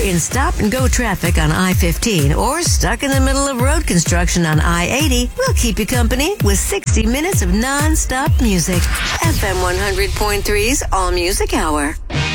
in stop-and-go traffic on I-15 or stuck in the middle of road construction on I-80, we'll keep you company with 60 minutes of non-stop music. FM 100.3's All Music Hour.